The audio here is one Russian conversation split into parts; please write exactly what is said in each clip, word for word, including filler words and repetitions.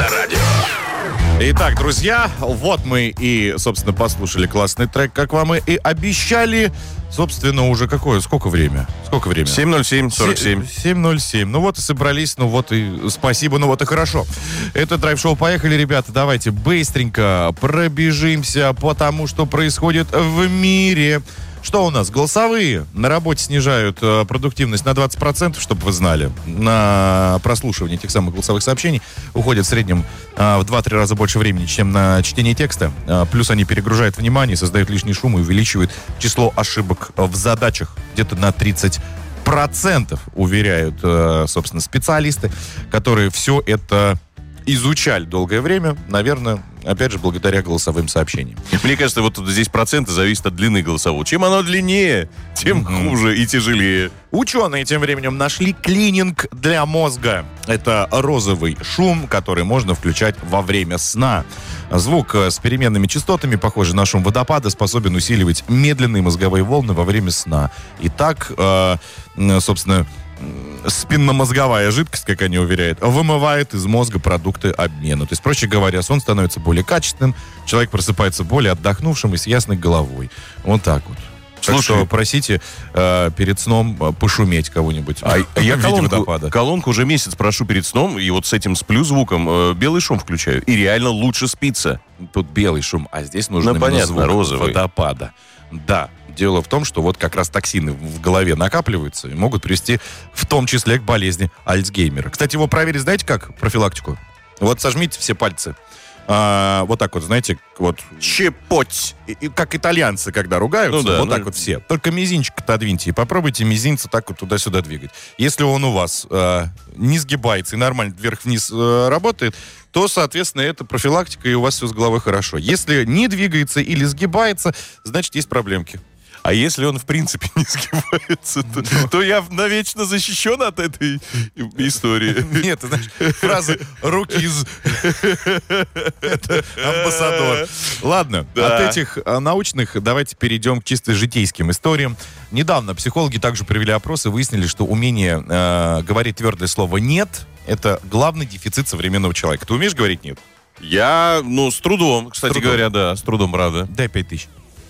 Авторадио. Итак, друзья, вот мы и, собственно, послушали классный трек, как вам и обещали. Собственно, уже какое? Сколько время? Сколько времени? семь ноль семь сорок семь. семь ноль семь. Ну вот и собрались, ну вот и спасибо, ну вот и хорошо. Это драйв-шоу. Поехали, ребята, давайте быстренько пробежимся по тому, что происходит в мире. Что у нас? Голосовые на работе снижают э, продуктивность на двадцать процентов, чтобы вы знали. На прослушивание этих самых голосовых сообщений уходит в среднем э, в два-три раза больше времени, чем на чтение текста. Э, плюс они перегружают внимание, создают лишний шум и увеличивают число ошибок в задачах где-то на тридцать процентов, уверяют, э, собственно, специалисты, которые все это изучали долгое время, наверное, опять же, благодаря голосовым сообщениям. Мне кажется, вот здесь проценты зависят от длины голосового. Чем оно длиннее, тем mm-hmm. хуже и тяжелее. Ученые тем временем нашли клининг для мозга. Это розовый шум, который можно включать во время сна. Звук с переменными частотами, похожий на шум водопада, способен усиливать медленные мозговые волны во время сна. И так, э, собственно, спинномозговая жидкость, как они уверяют, вымывает из мозга продукты обмена. То есть, проще говоря, сон становится более качественным, человек просыпается более отдохнувшим и с ясной головой. Вот так вот. Так Слушай, что просите э, перед сном пошуметь кого-нибудь. А я колонку, колонку уже месяц прошу перед сном, и вот с этим сплю звуком э, белый шум включаю. И реально лучше спится. Тут белый шум, а здесь нужен ну, понятно, звук розовый. водопада. Да. Дело в том, что вот как раз токсины в голове накапливаются и могут привести в том числе к болезни Альцгеймера. Кстати, его проверить, знаете как, профилактику? Вот сожмите все пальцы. А, вот так вот, знаете, вот щепоть. И, и, как итальянцы, когда ругаются, ну, да, вот ну... так вот все. Только мизинчик отодвиньте и попробуйте мизинца так вот туда-сюда двигать. Если он у вас а, не сгибается и нормально вверх-вниз а, работает, то, соответственно, это профилактика, и у вас все с головой хорошо. Если не двигается или сгибается, значит, есть проблемки. А если он, в принципе, не сгибается, то, ну. то я навечно защищен от этой истории. Нет, ты знаешь, фраза «руки из...» Это амбассадор. Ладно, да. От этих научных давайте перейдем к чисто житейским историям. Недавно психологи также провели опрос и выяснили, что умение э, говорить твердое слово «нет» — это главный дефицит современного человека. Ты умеешь говорить «нет»? Я, ну, с трудом, кстати с трудом. говоря, да, с трудом, правда. Дай пять тысяч.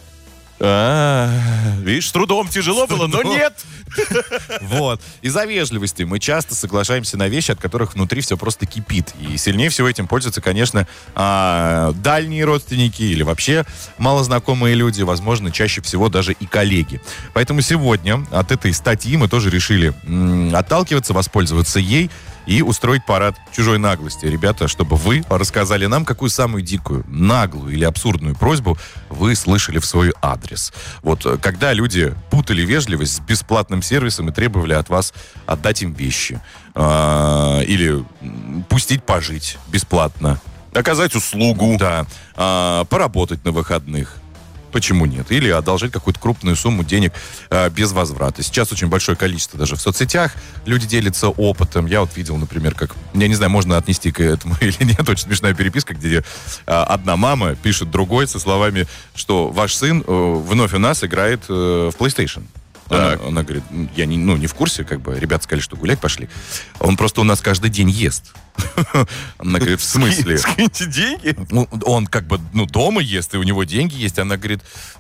А, видишь, с трудом тяжело было, но нет. Вот. Из-за вежливости мы часто соглашаемся на вещи, от которых внутри все просто кипит. И сильнее всего этим пользуются, конечно, дальние родственники или вообще малознакомые люди, возможно, чаще всего даже и коллеги. Поэтому сегодня от этой статьи мы тоже решили отталкиваться, воспользоваться ей и устроить парад чужой наглости. Ребята, чтобы вы рассказали нам, какую самую дикую, наглую или абсурдную просьбу вы слышали в свой адрес. Вот когда люди путали вежливость с бесплатным сервисом и требовали от вас отдать им вещи. Э, или пустить пожить бесплатно. Оказать услугу. Да. Э, поработать на выходных. Почему нет? Или одолжить какую-то крупную сумму денег э, без возврата. Сейчас очень большое количество даже в соцсетях. Люди делятся опытом. Я вот видел, например, как... Я не знаю, можно отнести к этому или нет. Очень смешная переписка, где э, одна мама пишет другой со словами, что ваш сын э, вновь у нас играет э, в PlayStation. Она, она говорит, я не, ну, не в курсе, как бы, ребята сказали, что гулять пошли. Он просто у нас каждый день ест. Она говорит, в смысле? Скиньте деньги? Ну, он как бы, ну, дома ест, и у него деньги есть. Она говорит,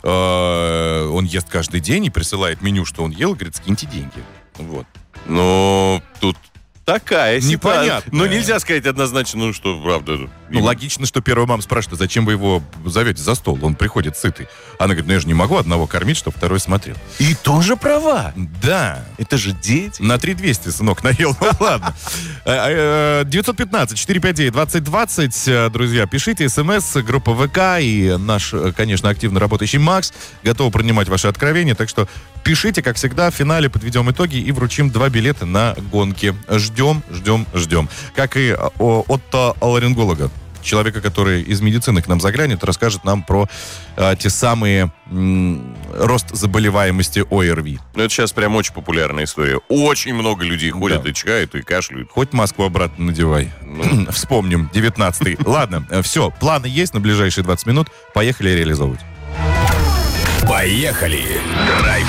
э, он ест каждый день и присылает меню, что он ел, говорит, скиньте деньги. Вот. Но тут такая ситуация. Непонятно. Но нельзя сказать однозначно, ну что, правда. Ну, им... логично, что первая мама спрашивает, зачем вы его зовете за стол? Он приходит сытый. Она говорит, ну я же не могу одного кормить, чтобы второй смотрел. И тоже права. Да. Это же дети. На три двести, сынок, наел. Ну ладно. девятьсот пятнадцать четыреста пятьдесят девять двадцать двадцать. Друзья, пишите смс, группа ВК и наш, конечно, активно работающий Макс готовы принимать ваши откровения. Так что пишите, как всегда, в финале подведем итоги и вручим два билета на гонки. Ждем, ждем, ждем. Как и отоларинголога. Человека, который из медицины к нам заглянет, расскажет нам про а, те самые м, рост заболеваемости ОРВИ. Ну, это сейчас прям очень популярная история. Очень много людей ходят, да, и чихают, и кашляют. Хоть маску обратно надевай. Ну. Вспомним, девятнадцатый. Ладно, все, планы есть на ближайшие двадцать минут. Поехали реализовывать. Поехали! Драйв